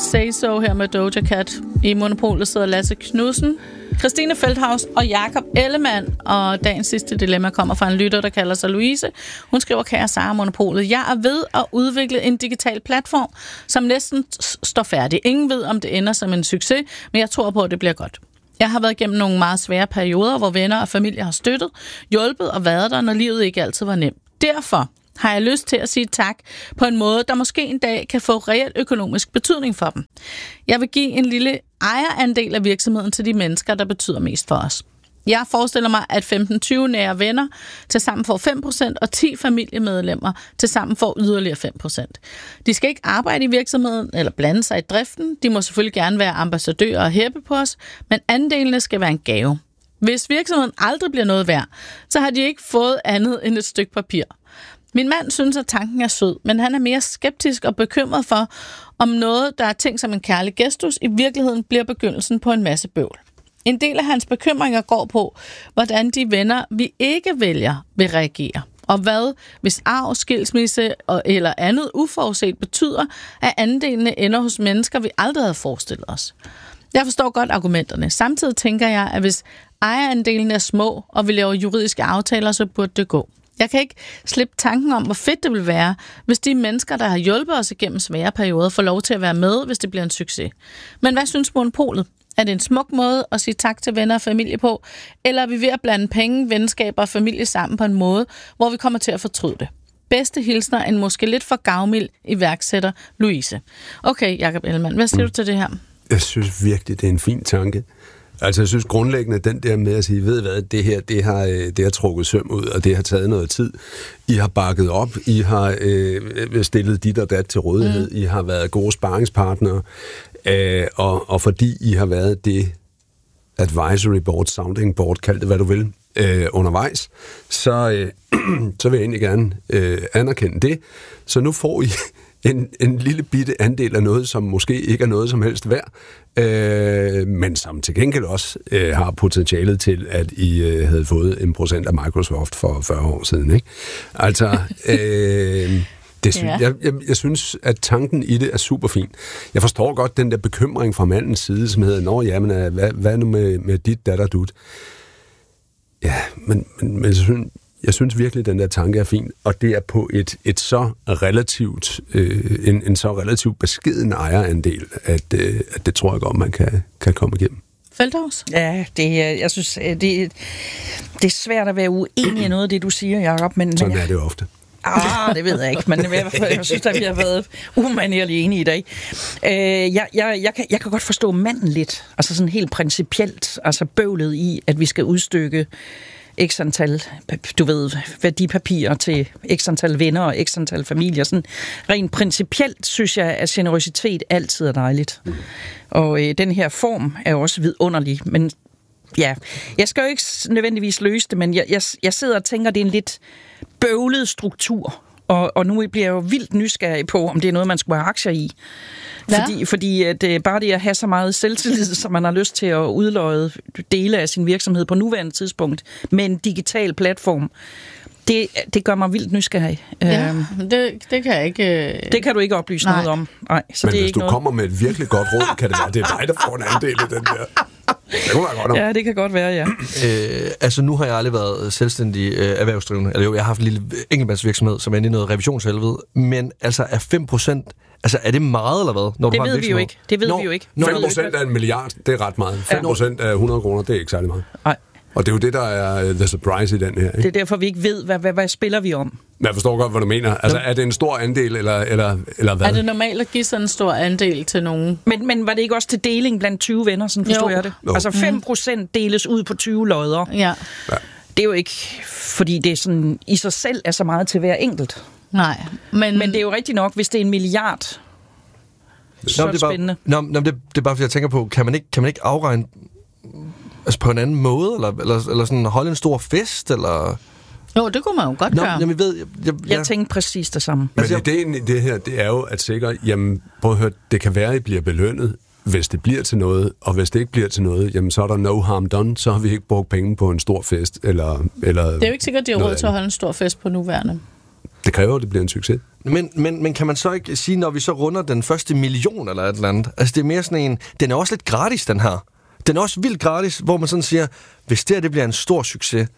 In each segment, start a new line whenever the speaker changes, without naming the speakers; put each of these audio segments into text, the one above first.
Say So her med Doja Cat. I Monopolet sidder Lasse Knudsen, Christine Feldhaus og Jakob Ellemann. Og dagens sidste dilemma kommer fra en lytter, der kalder sig Louise. Hun skriver, kære Sara Monopolet, jeg er ved at udvikle en digital platform, som næsten står færdig. Ingen ved, om det ender som en succes, men jeg tror på, at det bliver godt. Jeg har været igennem nogle meget svære perioder, hvor venner og familie har støttet, hjulpet og været der, når livet ikke altid var nemt. Derfor har jeg lyst til at sige tak på en måde, der måske en dag kan få reel økonomisk betydning for dem. Jeg vil give en lille ejerandel af virksomheden til de mennesker, der betyder mest for os. Jeg forestiller mig, at 15-20 nære venner til sammen får 5%, og 10 familiemedlemmer til sammen får yderligere 5%. De skal ikke arbejde i virksomheden eller blande sig i driften. De må selvfølgelig gerne være ambassadører og hæppe på os, men andelene skal være en gave. Hvis virksomheden aldrig bliver noget værd, så har de ikke fået andet end et stykke papir. Min mand synes, at tanken er sød, men han er mere skeptisk og bekymret for, om noget, der er tænkt som en kærlig gestus, i virkeligheden bliver begyndelsen på en masse bøvl. En del af hans bekymringer går på, hvordan de venner, vi ikke vælger, vil reagere. Og hvad, hvis arv, skilsmisse eller andet uforudset betyder, at andelene ender hos mennesker, vi aldrig havde forestillet os. Jeg forstår godt argumenterne. Samtidig tænker jeg, at hvis ejerandelen er små, og vi laver juridiske aftaler, så burde det gå. Jeg kan ikke slippe tanken om, hvor fedt det vil være, hvis de mennesker, der har hjulpet os igennem svære perioder, får lov til at være med, hvis det bliver en succes. Men hvad synes Monopolet? Er det en smuk måde at sige tak til venner og familie på? Eller er vi ved at blande penge, venskaber og familie sammen på en måde, hvor vi kommer til at fortryde det? Bedste hilsner en måske lidt for gavmild iværksætter Louise. Okay, Jakob Ellemann, hvad siger du til det her?
Jeg synes virkelig, det er en fin tanke. Altså, jeg synes grundlæggende, den der med at sige, ved hvad, det her, det har trukket søm ud, og det har taget noget tid. I har bakket op, I har stillet dit og dat til rådighed, I har været gode sparringspartnere, og fordi I har været det advisory board, sounding board, kald det hvad du vil, undervejs, så vil jeg egentlig gerne anerkende det. Så nu får I en lille bitte andel af noget, som måske ikke er noget som helst værd, men som til gengæld også har potentialet til, at I havde fået 1% af Microsoft for 40 år siden. Ikke? Altså, jeg synes, at tanken i det er super fin. Jeg forstår godt den der bekymring fra mandens side, som hedder, nå jamen, hvad nu med dit datter dut? Ja, men jeg synes virkelig, at den der tanke er fin, og det er på et så relativt, en så relativt beskeden ejerandel, at det tror jeg godt, man kan komme igennem.
Feldhaus?
Ja, jeg synes, det er svært at være uenig i noget af det, du siger, Jacob.
Sådan er det jo ofte.
Det ved jeg ikke, men i hvert fald, jeg synes, at vi har været umanerligt enige i dag. Jeg kan godt forstå manden lidt, altså sådan helt principielt, altså bøvlet i, at vi skal udstykke x antal, du ved, værdipapirer til x antal venner og x antal familier. Sådan rent principielt synes jeg, at generøsitet altid er dejligt. Og den her form er også vidunderlig, men ja, jeg skal jo ikke nødvendigvis løse det, men jeg sidder og tænker, at det er en lidt bøvlet struktur. Og nu bliver jeg jo vildt nysgerrig på, om det er noget, man skulle have aktier i. Ja. Fordi det bare det at have så meget selvtillid, som man har lyst til at udløje dele af sin virksomhed på nuværende tidspunkt med en digital platform, det gør mig vildt nysgerrig.
Ja, det kan jeg ikke...
Det kan du ikke oplyse noget om. Nej, så
men
det er
hvis
ikke
du kommer med et virkelig godt råd, kan det være, det er dig, der får en andel i den der. Det kunne være godt nok.
Ja, det kan godt være, ja.
Altså, nu har jeg aldrig været selvstændig erhvervsdrivende. Eller jo, jeg har haft en lille enkeltmandsvirksomhed, som er inde i noget revisionshelvede. Men altså, er 5%... Altså, er det meget, eller hvad? Når
det ved vi jo ikke. Det ved vi jo ikke.
5% af en milliard, det er ret meget. 5% af 100 kroner, det er ikke særlig meget.
Nej.
Og det er jo det, der er the surprise i den her. Ikke?
Det er derfor, vi ikke ved, hvad spiller vi om.
Men jeg forstår godt, hvad du mener. Altså, er det en stor andel, eller hvad?
Er det normalt at give sådan en stor andel til nogen?
Men var det ikke også til deling blandt 20 venner, sådan forstår jeg det? Jo. Altså 5% deles ud på 20 lodder.
Ja.
Det er jo ikke, fordi det sådan, i sig selv er så meget til hver enkelt.
Nej. Men
det er jo rigtigt nok, hvis det er 1 milliard. Så er det spændende.
Det er bare, fordi jeg tænker på, kan man ikke afregne altså på en anden måde, eller sådan holde en stor fest, eller...
Jo, det kunne man jo godt gøre.
Jamen,
jeg tænkte præcis det samme.
Men ideen i det her, det er jo at sikre, jamen, prøv at høre, det kan være, at I bliver belønnet, hvis det bliver til noget, og hvis det ikke bliver til noget, jamen, så er der no harm done, så har vi ikke brugt penge på en stor fest, eller
det er jo ikke sikkert, at de har råd til at holde en stor fest på nuværende.
Det kræver, at det bliver en succes.
Men kan man så ikke sige, når vi så runder den første million eller et eller andet, altså det er mere sådan en, den er også lidt gratis, den her. Den er også vildt gratis, hvor man sådan siger, hvis det bliver en stor succes,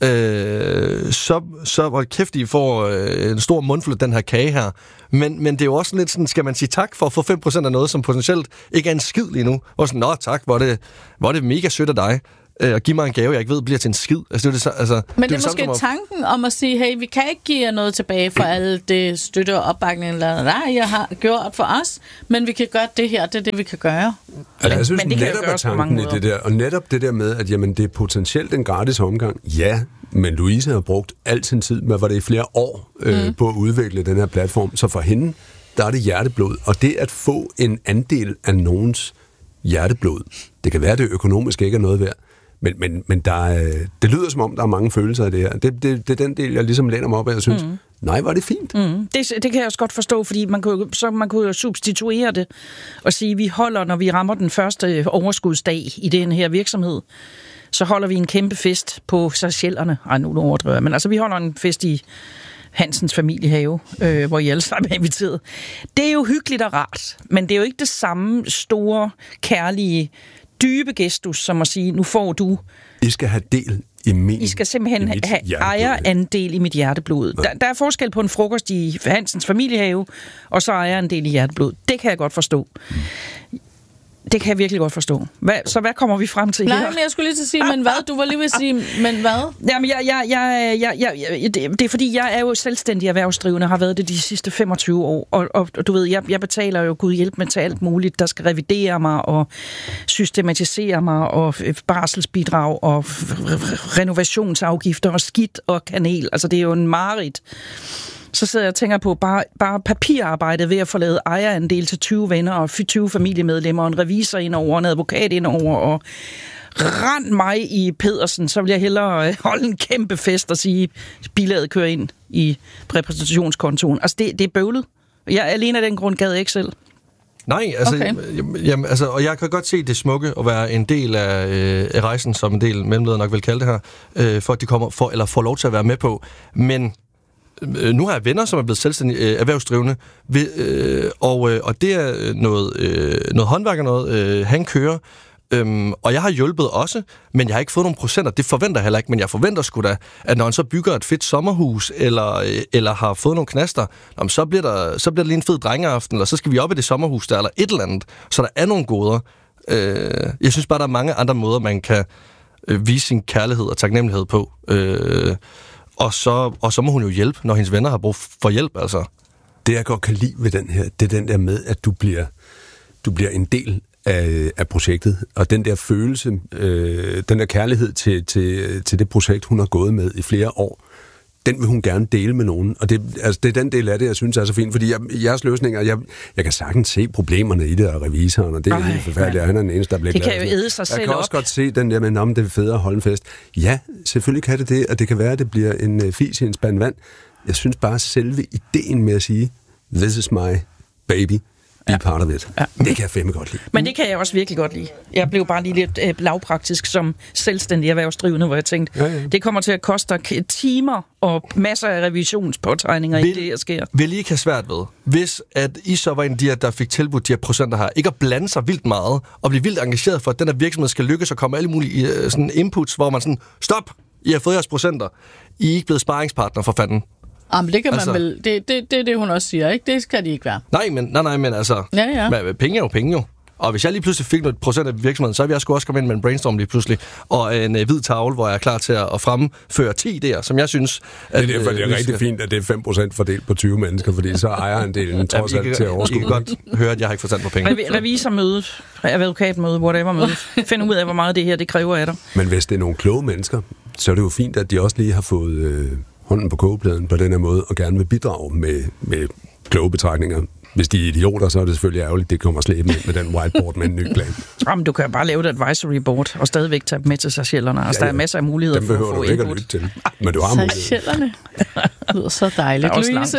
så hvor kæft, I får en stor mundfuld af den her kage her. Men det er jo også lidt sådan, skal man sige tak for at få 5% af noget, som potentielt ikke er en skid lige nu. Og sådan, nå tak, hvor er det mega sødt af dig. Og give mig en gave, jeg ikke ved, bliver til en skid. Altså,
men det er måske tanken om at sige, hey, vi kan ikke give jer noget tilbage for alle det støtte og opbakning, eller jeg har gjort for os, men vi kan gøre det her, det er det, vi kan gøre.
Altså, jeg synes netop er tanken i det der, og netop det der med, at jamen, det er potentielt en gratis omgang. Ja, men Louise har brugt al sin tid, hvad var det i flere år, på at udvikle den her platform. Så for hende, der er det hjerteblod. Og det at få en andel af nogens hjerteblod, det kan være, at det økonomisk ikke er noget værd. Men det lyder som om, der er mange følelser i det her. Det er den del, jeg ligesom læner mig op af, og synes, nej, var det fint.
Det kan jeg også godt forstå, fordi man kunne jo substituere det og sige, at vi holder, når vi rammer den første overskudsdag i den her virksomhed, så holder vi en kæmpe fest på Seychellerne. Nu overdriver jeg, men altså vi holder en fest i Hansens familiehave, hvor I alle sammen er inviteret. Det er jo hyggeligt og rart, men det er jo ikke det samme store, kærlige, dybe gestus, som at sige, nu får du...
I skal have del i min...
I skal simpelthen have ejerandel i mit hjerteblod. Der er forskel på en frokost i Hansens familiehave, og så ejerandel i hjerteblod. Det kan jeg godt forstå. Det kan jeg virkelig godt forstå. Så hvad kommer vi frem til her?
Nej, men jeg skulle lige til at sige, men hvad? Du var lige ved at sige, men hvad?
Jamen, det er fordi, jeg er jo selvstændig erhvervsdrivende, har været det de sidste 25 år, og du ved, jeg betaler jo Gud hjælp med til alt muligt, der skal revidere mig og systematisere mig, og barselsbidrag og renovationsafgifter og skidt og kanel. Altså, det er jo en mareridt. Så sidder jeg og tænker på bare papirarbejdet ved at få lavet ejerandel til 20 venner og 20 familiemedlemmer og en revisor indover, en advokat indover og rend mig i Pedersen, så vil jeg hellere holde en kæmpe fest og sige, bilaget kører ind i repræsentationskontoen. Altså det er bøvlet. Jeg alene af den grund gad jeg ikke selv.
Nej, altså, okay. Og jeg kan godt se det smukke at være en del af rejsen, som en del mellemledere nok vil kalde det her, for at de kommer eller får lov til at være med på. Men nu har jeg venner, som er blevet selvstændige erhvervsdrivende, og det er noget håndværk og noget, han kører. Og jeg har hjulpet også, men jeg har ikke fået nogle procenter. Det forventer jeg heller ikke, men jeg forventer sgu da, at når han så bygger et fedt sommerhus, eller har fået nogle knaster, så bliver det lige en fed drengeaften, eller så skal vi op i det sommerhus der, eller et eller andet. Så der er nogle goder. Jeg synes bare, der er mange andre måder, man kan vise sin kærlighed og taknemmelighed på. Og så må hun jo hjælpe, når hendes venner har brug for hjælp, altså.
Det, jeg godt kan lide ved den her, det er den der med, at du bliver en del af projektet, og den der følelse, den der kærlighed til det projekt, hun har gået med i flere år, den vil hun gerne dele med nogen, og det er den del af det, jeg synes er så fint, fordi jeres løsninger, jeg kan sagtens se problemerne i det, og revisoren, og det er helt forfærdeligt, og han er den eneste, der bliver glad.
Det kan jo æde sig selv op.
Jeg kan også godt se den der med, om det er federe at holde en fest. Ja, selvfølgelig kan det, og det kan være, at det bliver en fis i en spand vand. Jeg synes bare, selve ideen med at sige, this is my baby, be part of it. Ja. Det kan jeg fandme godt lide.
Men det kan jeg også virkelig godt lide. Jeg blev bare lige lidt lavpraktisk som selvstændig erhvervsdrivende, hvor jeg tænkte, det kommer til at koste timer og masser af revisionspåtegninger i det, der sker.
Vil I ikke have svært ved, hvis at I så var en af de her, der fik tilbudt de her procenter her, ikke at blande sig vildt meget, og blive vildt engageret for, at den her virksomhed skal lykkes og komme alle mulige sådan inputs, hvor man sådan, stop, I har fået jeres procenter. I er ikke blevet sparringspartner for fanden.
Jamen, det kan man vel... Det er det, hun også siger, ikke? Det skal de ikke være.
Nej, men altså... Ja. Penge er jo penge jo. Og hvis jeg lige pludselig fik noget procent af virksomheden, så ville jeg sgu også komme ind med en brainstorm lige pludselig. Og en hvid tavle, hvor jeg er klar til at fremføre 10 idéer, som jeg synes...
Det er derfor, det er rigtig fint, at det er 5% fordelt på 20 mennesker, fordi så ejer en del trods alt til at overskue.
I kan godt høre, at jeg har ikke forstand på penge.
Revisormødet, advokatmødet, whatever-mødet. Find ud af, hvor meget det her det kræver af dig.
Men hvis det er nogle kloge mennesker, så er det jo fint, at de også lige har fået... hånden på kogepladen på den her måde, og gerne vil bidrage med kloge betragtninger. Hvis de er idioter, så er det selvfølgelig ærgerligt, det kommer slæbe med den whiteboard med en ny plan.
Jamen, du kan bare lave et advisory board, og stadigvæk tage dem med til Seychellerne. Altså, der er masser af muligheder for at få input.
Dem behøver du ikke at lytte til, men du har muligheder.
Seychellerne. Det lyder så dejligt. Louise,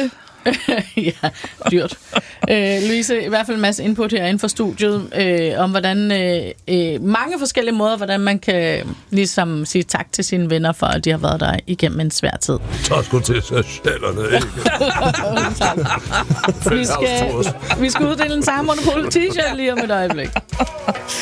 Ja, dyrt. Louise, i hvert fald en masse input herinde fra studiet, om hvordan mange forskellige måder, hvordan man kan ligesom sige tak til sine venner for, at de har været der igennem en svær tid.
Tak sgu til Seychellerne, ikke?
Vi skal uddele en Sara Monopol t-shirt lige om et øjeblik.